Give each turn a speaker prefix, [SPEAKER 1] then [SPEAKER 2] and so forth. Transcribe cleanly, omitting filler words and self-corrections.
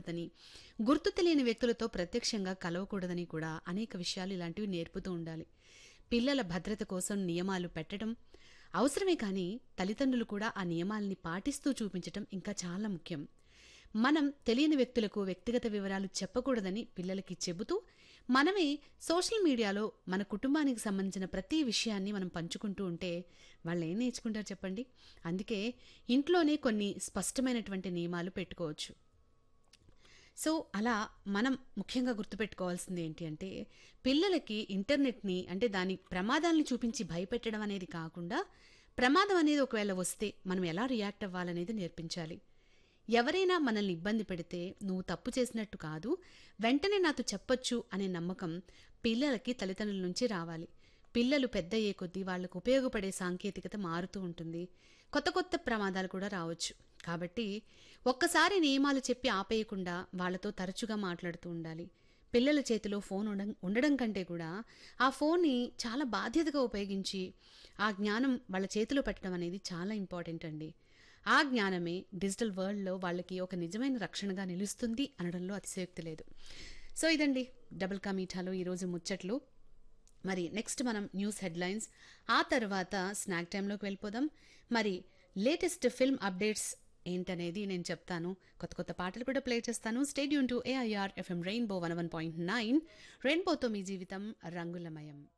[SPEAKER 1] చెప్పకూడదని, గుర్తు తెలియని వ్యక్తులతో ప్రత్యక్షంగా కలవకూడదని కూడా అనేక విషయాలు ఇలాంటివి నేర్పుతూ ఉండాలి. పిల్లల భద్రత కోసం నియమాలు పెట్టడం అవసరమే కానీ తల్లిదండ్రులు కూడా ఆ నియమాల్ని పాటిస్తూ చూపించటం ఇంకా చాలా ముఖ్యం. మనం తెలియని వ్యక్తులకు వ్యక్తిగత వివరాలు చెప్పకూడదని పిల్లలకి చెబుతూ మనమే సోషల్ మీడియాలో మన కుటుంబానికి సంబంధించిన ప్రతి విషయాన్ని మనం పంచుకుంటూ ఉంటే వాళ్ళు ఏం నేర్చుకుంటారు చెప్పండి. అందుకే ఇంట్లోనే కొన్ని స్పష్టమైనటువంటి నియమాలు పెట్టుకోవచ్చు. సో అలా మనం ముఖ్యంగా గుర్తుపెట్టుకోవాల్సింది ఏంటి అంటే పిల్లలకి ఇంటర్నెట్ని అంటే దాని ప్రమాదాలను చూపించి భయపెట్టడం అనేది కాకుండా ప్రమాదం అనేది ఒకవేళ వస్తే మనం ఎలా రియాక్ట్ అవ్వాలనేది నేర్పించాలి. ఎవరైనా మనల్ని ఇబ్బంది పెడితే నువ్వు తప్పు చేసినట్టు కాదు, వెంటనే నాతో చెప్పొచ్చు అనే నమ్మకం పిల్లలకి తల్లిదండ్రుల నుంచి రావాలి. పిల్లలు పెద్దయ్యే కొద్దీ వాళ్లకు ఉపయోగపడే సాంకేతికత మారుతూ ఉంటుంది. కొత్త కొత్త ప్రమాదాలు కూడా రావచ్చు. కాబట్టి ఒక్కసారి నియమాలు చెప్పి ఆపేయకుండా వాళ్లతో తరచుగా మాట్లాడుతూ ఉండాలి. పిల్లల చేతిలో ఫోన్ ఉండడం కంటే కూడా ఆ ఫోన్ని చాలా బాధ్యతగా ఉపయోగించి ఆ జ్ఞానం వాళ్ళ చేతిలో పెట్టడం అనేది చాలా ఇంపార్టెంట్ అండి. ఆ జ్ఞానమే డిజిటల్ వరల్డ్లో వాళ్ళకి ఒక నిజమైన రక్షణగా నిలుస్తుంది అనడంలో అతిశయోక్తి లేదు. సో ఇదండి డబుల్ కా మీఠాలో ఈరోజు ముచ్చట్లు. మరి నెక్స్ట్ మనం న్యూస్ హెడ్లైన్స్, ఆ తర్వాత స్నాక్ టైంలోకి వెళ్ళిపోదాం. మరి లేటెస్ట్ ఫిల్మ్ అప్డేట్స్ ఏంటనేది నేను చెప్తాను. కొత్త కొత్త పాటలు కూడా ప్లే చేస్తాను. Stay tune to AIR FM rainbow 101.9. రెయిన్బోతో మీ జీవితం రంగులమయం.